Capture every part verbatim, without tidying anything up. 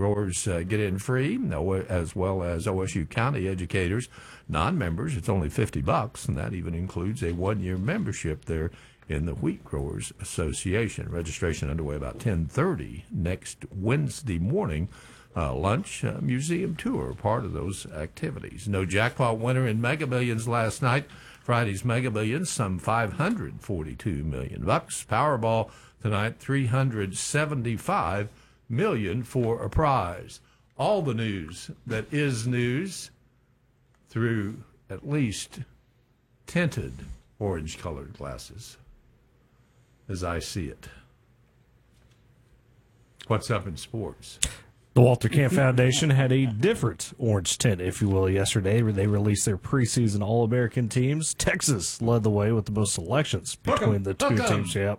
growers uh, get in free, as well as O S U County educators. Non-members, it's only fifty bucks, and that even includes a one-year membership there in the Wheat Growers Association. Registration underway about ten thirty next Wednesday morning. Uh, lunch, uh, museum tour, part of those activities. No jackpot winner in Mega Millions last night. Friday's Mega Millions, some five hundred forty-two million bucks. Powerball tonight, three hundred seventy-five million for a prize. All the news that is news through at least tinted orange-colored glasses, as I see it. What's up in sports? The Walter Camp Foundation had a different orange tint, if you will, yesterday. They released their preseason All-American teams. Texas led the way with the most selections between the two teams. Yep.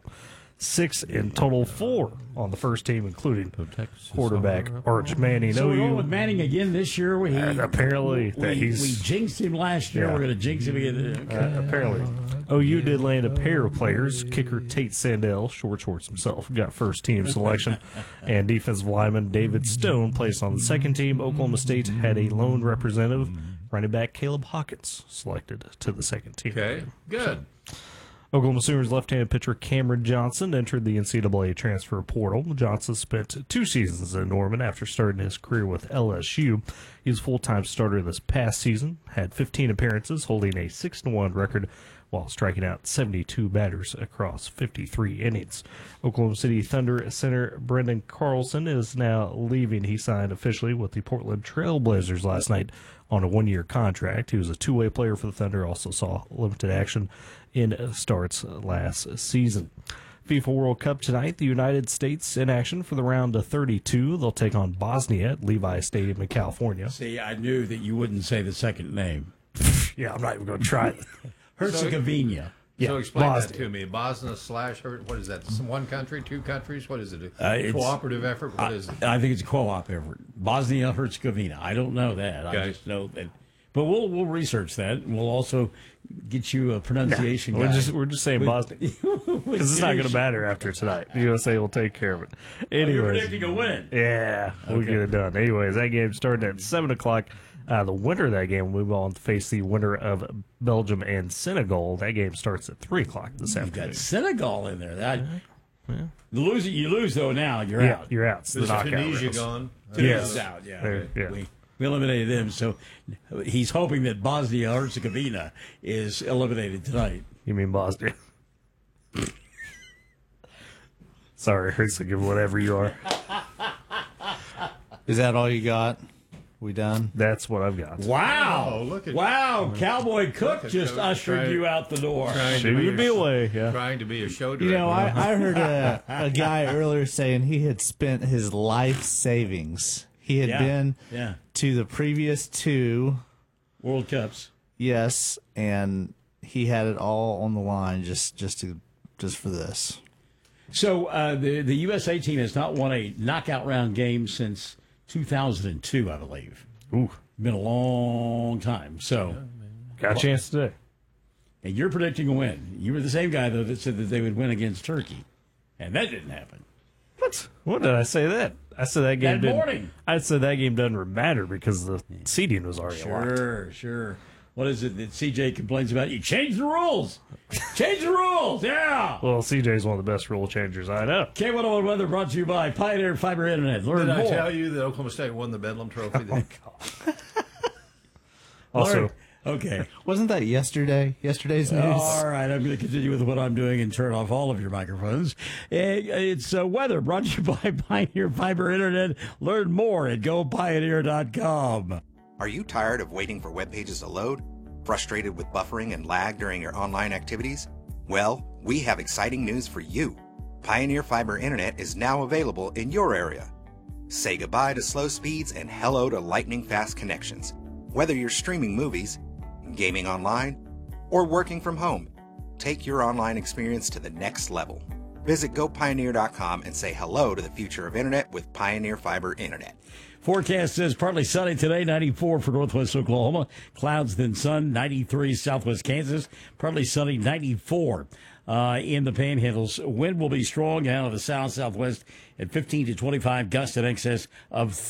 Six in total, four on the first team, including quarterback Arch Manning. So we're going with Manning again this year. We, uh, apparently, we, he's, we jinxed him last year. Yeah. We're going to jinx him again. Okay. Uh, apparently. O U did land a pair of players. Kicker Tate Sandell, short shorts himself, got first team selection. And defensive lineman David Stone placed on the second team. Oklahoma State had a lone representative. Running back Caleb Hawkins selected to the second team. Okay, good. So, Oklahoma Sooners left-handed pitcher Cameron Johnson entered the N C double A transfer portal. Johnson spent two seasons in Norman after starting his career with L S U. He was a full-time starter this past season, had fifteen appearances, holding a six to one record while striking out seventy-two batters across fifty-three innings. Oklahoma City Thunder center Brendan Carlson is now leaving. He signed officially with the Portland Trail Blazers last night on a one-year contract. He was a two-way player for the Thunder, also saw limited action in starts last season. FIFA World Cup tonight, the United States in action for the round of thirty-two. They'll take on Bosnia at Levi Stadium in California. See, I knew that you wouldn't say the second name. Yeah, I'm not even going to try it. Herzegovina. Yeah, so explain Bosnia. that to me. Bosnia slash, what is that, one country, two countries? What is it, a Uh, cooperative effort? What I, is it? I think it's a co-op effort. Bosnia Herzegovina. I don't know that. Okay. I just know that. But we'll we'll research that, and we'll also get you a pronunciation We're guide. just we're just saying We- Bosnia because it's not going to matter after tonight. The U S A will take care of it. Anyways, You're predicting a win. yeah, we'll Okay. get it done. Anyways, that game started at seven o'clock. Uh, the winner of that game will move on to face the winner of Belgium and Senegal. That game starts at three o'clock this You've afternoon. got Senegal in there. That the loser, you lose though. Now you're Yeah, out. you're out. It's the Is knockout Tunisia rounds. gone? Tunisia's Yes. out. Yeah, There- yeah. We, we eliminated them. So he's hoping that Bosnia Herzegovina is eliminated tonight. You mean Bosnia? Sorry, Herzegovina, whatever you are. Is that all you got? We done? That's what I've got. Wow! Oh, look at- wow! Cowboy Cook at just Coach ushered trying- you out the door. Trying to Shoot be me a- away, yeah. Trying to be a show director. You know, I, I heard a, a guy earlier saying he had spent his life savings. He had Yeah. been Yeah. to the previous two, World Cups. yes, and he had it all on the line just just to just for this. So uh, the the U S A team has not won a knockout round game since two thousand two, I believe. Ooh, Been a long time. So, got a chance today. and you're predicting a win. You were the same guy though that said that they would win against Turkey, and that didn't happen. What? What did I say that? I said that game That didn't. morning. I said that game doesn't matter because the seeding was already locked. Sure, sure. What is it that C J complains about? You change the rules. Change the rules. Yeah. Well, C J's one of the best rule changers I know. K one oh one Weather brought to you by Pioneer Fiber Internet. Learn Did I more. tell you that Oklahoma State won the Bedlam Trophy? Also, Learn- Okay. Wasn't that yesterday? Yesterday's news. All right, I'm going to continue with what I'm doing and turn off all of your microphones. Eh, It's uh, weather brought to you by Pioneer Fiber Internet. Learn more at go pioneer dot com. Are you tired of waiting for web pages to load? Frustrated with buffering and lag during your online activities? Well, we have exciting news for you. Pioneer Fiber Internet is now available in your area. Say goodbye to slow speeds and hello to lightning fast connections. Whether you're streaming movies, gaming online, or working from home, take your online experience to the next level. Visit go pioneer dot com and say hello to the future of internet with Pioneer Fiber Internet. Forecast says partly sunny today, ninety-four for northwest Oklahoma. Clouds, then sun, ninety-three southwest Kansas. Partly sunny, ninety-four uh, in the Panhandles. Wind will be strong out of the south-southwest at fifteen to twenty-five, gusts in excess of